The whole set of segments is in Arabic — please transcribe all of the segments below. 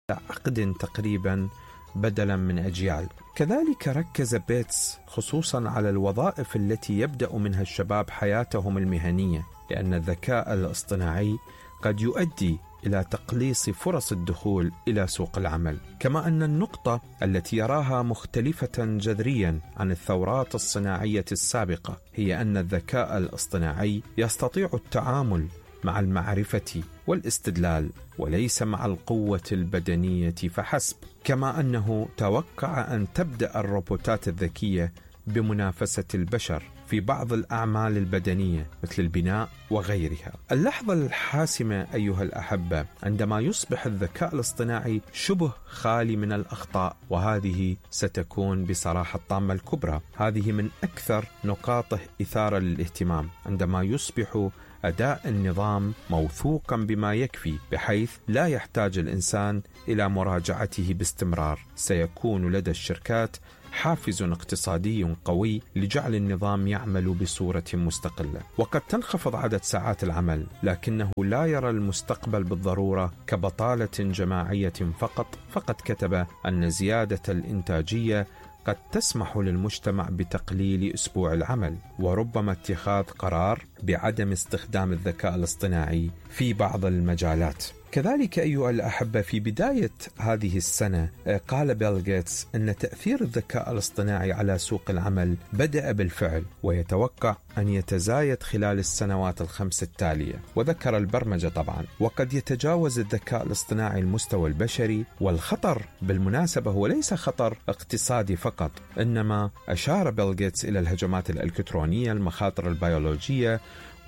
عقد تقريبا بدلا من أجيال. كذلك ركز بيتس خصوصا على الوظائف التي يبدأ منها الشباب حياتهم المهنية، لأن الذكاء الاصطناعي قد يؤدي إلى تقليص فرص الدخول إلى سوق العمل. كما أن النقطة التي يراها مختلفة جذريا عن الثورات الصناعية السابقة هي أن الذكاء الاصطناعي يستطيع التعامل مع المعرفة والاستدلال وليس مع القوة البدنية فحسب. كما أنه توقع أن تبدأ الروبوتات الذكية بمنافسة البشر في بعض الأعمال البدنية مثل البناء وغيرها. اللحظة الحاسمة أيها الأحبة عندما يصبح الذكاء الاصطناعي شبه خالي من الأخطاء، وهذه ستكون بصراحة الطامة الكبرى. هذه من أكثر نقاطه إثارة للاهتمام، عندما يصبح أداء النظام موثوقا بما يكفي بحيث لا يحتاج الإنسان إلى مراجعته باستمرار. سيكون لدى الشركات حافز اقتصادي قوي لجعل النظام يعمل بصورة مستقلة. وقد تنخفض عدد ساعات العمل، لكنه لا يرى المستقبل بالضرورة كبطالة جماعية فقط. فقد كتب أن زيادة الإنتاجية قد تسمح للمجتمع بتقليل أسبوع العمل، وربما اتخاذ قرار بعدم استخدام الذكاء الاصطناعي في بعض المجالات. كذلك أيها الأحبة، في بداية هذه السنة قال بيل غيتس أن تأثير الذكاء الاصطناعي على سوق العمل بدأ بالفعل، ويتوقع أن يتزايد خلال السنوات الخمس التالية. وذكر البرمجة طبعا، وقد يتجاوز الذكاء الاصطناعي المستوى البشري. والخطر بالمناسبة هو ليس خطر اقتصادي فقط، إنما أشار بيل غيتس إلى الهجمات الإلكترونية، المخاطر البيولوجية،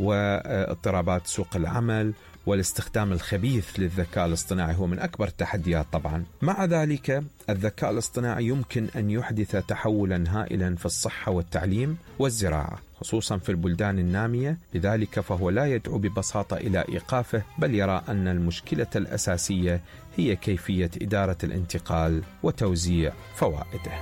واضطرابات سوق العمل، والاستخدام الخبيث للذكاء الاصطناعي هو من أكبر التحديات طبعا. مع ذلك الذكاء الاصطناعي يمكن أن يحدث تحولا هائلا في الصحة والتعليم والزراعة، خصوصا في البلدان النامية. لذلك فهو لا يدعو ببساطة إلى إيقافه، بل يرى أن المشكلة الأساسية هي كيفية إدارة الانتقال وتوزيع فوائده.